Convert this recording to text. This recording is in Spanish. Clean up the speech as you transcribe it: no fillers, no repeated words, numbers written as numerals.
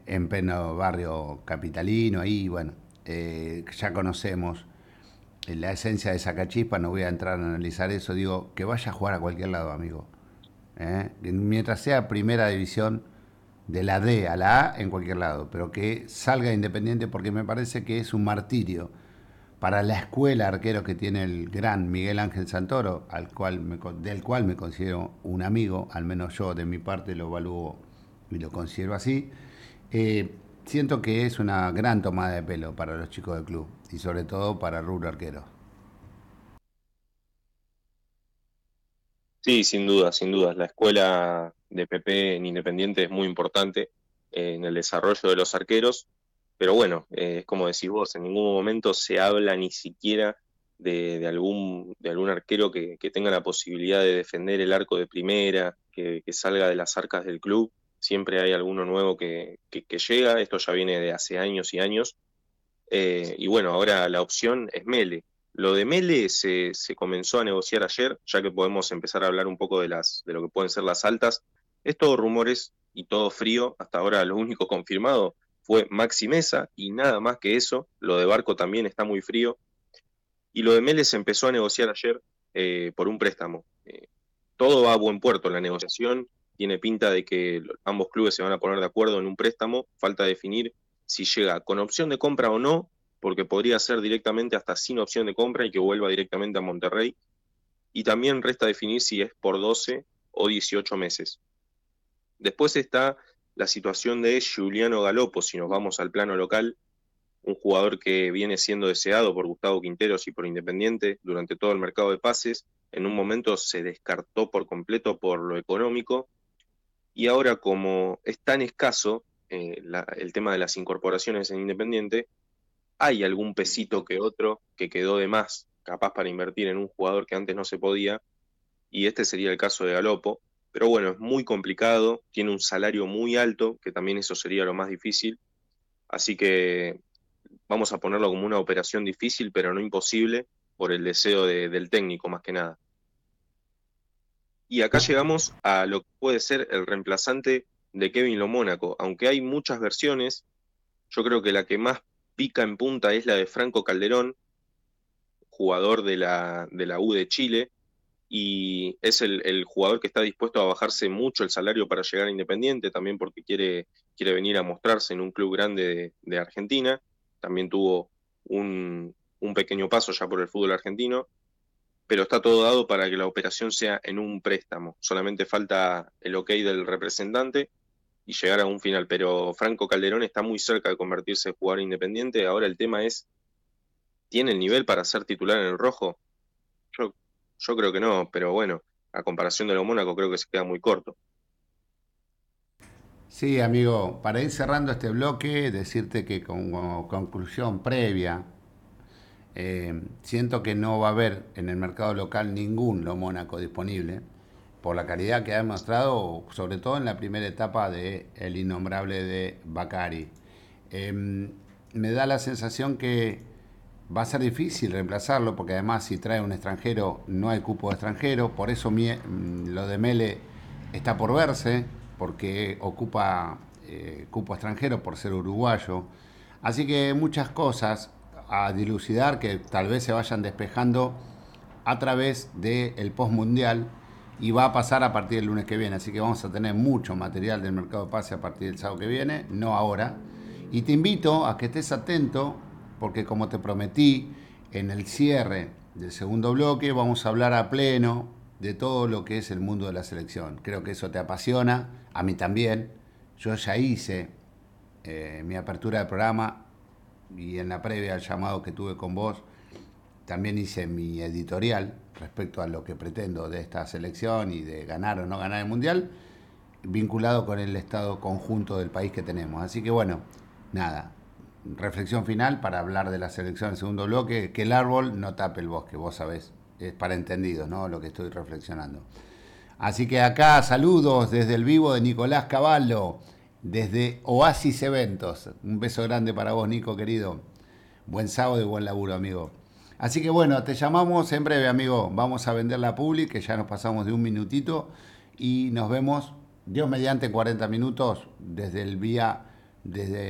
en pleno barrio capitalino, ahí, bueno, ya conocemos la esencia de Sacachispa, no voy a entrar a analizar eso, digo, que vaya a jugar a cualquier lado, amigo. Mientras sea primera división, de la D a la A en cualquier lado, pero que salga Independiente porque me parece que es un martirio para la escuela de arqueros que tiene el gran Miguel Ángel Santoro, del cual me considero un amigo, al menos yo de mi parte lo evalúo y lo considero así. Siento que es una gran tomada de pelo para los chicos del club y sobre todo para Rubro Arquero. Sí, sin duda, sin duda. La escuela de PP en Independiente es muy importante en el desarrollo de los arqueros, pero bueno, es como decís vos, en ningún momento se habla ni siquiera de algún arquero que tenga la posibilidad de defender el arco de primera, que salga de las arcas del club. Siempre hay alguno nuevo que llega, esto ya viene de hace años y años. Y bueno, ahora la opción es Mele. Lo de Mele se comenzó a negociar ayer, ya que podemos empezar a hablar un poco de lo que pueden ser las altas. Es todo rumores y todo frío. Hasta ahora lo único confirmado fue Maxi Mesa y nada más que eso. Lo de Barco también está muy frío. Y lo de Mele se empezó a negociar ayer por un préstamo. Todo va a buen puerto en la negociación. Tiene pinta de que ambos clubes se van a poner de acuerdo en un préstamo. Falta definir si llega con opción de compra o no, porque podría ser directamente hasta sin opción de compra y que vuelva directamente a Monterrey. Y también resta definir si es por 12 o 18 meses. Después está la situación de Giuliano Galopo, si nos vamos al plano local, un jugador que viene siendo deseado por Gustavo Quinteros y por Independiente durante todo el mercado de pases. En un momento se descartó por completo por lo económico y ahora como es tan escaso el tema de las incorporaciones en Independiente, hay algún pesito que otro que quedó de más, capaz para invertir en un jugador que antes no se podía, y este sería el caso de Galopo. Pero bueno, es muy complicado, tiene un salario muy alto, que también eso sería lo más difícil, así que vamos a ponerlo como una operación difícil, pero no imposible, por el deseo del técnico más que nada. Y acá llegamos a lo que puede ser el reemplazante de Kevin Lo Mónaco. Aunque hay muchas versiones, yo creo que la que más pica en punta es la de Franco Calderón, jugador de la U de Chile, y es el jugador que está dispuesto a bajarse mucho el salario para llegar a Independiente, también porque quiere venir a mostrarse en un club grande de Argentina. También tuvo un pequeño paso ya por el fútbol argentino, pero está todo dado para que la operación sea en un préstamo. Solamente falta el ok del representante y llegar a un final. Pero Franco Calderón está muy cerca de convertirse en jugador independiente. Ahora el tema es, ¿tiene el nivel para ser titular en el rojo? Yo, yo creo que no, pero bueno, a comparación de lo Mónaco creo que se queda muy corto. Sí, amigo, para ir cerrando este bloque, decirte que como conclusión previa, siento que no va a haber en el mercado local ningún Lo Mónaco disponible por la calidad que ha demostrado, sobre todo en la primera etapa de el innombrable de Bacari. Me da la sensación que va a ser difícil reemplazarlo porque además si trae un extranjero no hay cupo de extranjero, por eso lo de Mele está por verse porque ocupa cupo extranjero por ser uruguayo. Así que muchas cosas a dilucidar que tal vez se vayan despejando a través del postmundial y va a pasar a partir del lunes que viene. Así que vamos a tener mucho material del mercado de pase a partir del sábado que viene, no ahora. Y te invito a que estés atento porque como te prometí en el cierre del segundo bloque vamos a hablar a pleno de todo lo que es el mundo de la selección. Creo que eso te apasiona, a mí también. Yo ya hice mi apertura de programa y en la previa al llamado que tuve con vos, también hice mi editorial respecto a lo que pretendo de esta selección y de ganar o no ganar el Mundial, vinculado con el estado conjunto del país que tenemos. Así que bueno, nada, reflexión final para hablar de la selección en el segundo bloque, que el árbol no tape el bosque, vos sabés, es para entendidos, ¿no? Lo que estoy reflexionando. Así que acá saludos desde el vivo de Nicolás Cavallo, desde Oasis Eventos. Un beso grande para vos, Nico, querido. Buen sábado y buen laburo, amigo. Así que bueno, te llamamos en breve, amigo. Vamos a vender la publi, que ya nos pasamos de un minutito. Y nos vemos, Dios mediante, 40 minutos desde el vía desde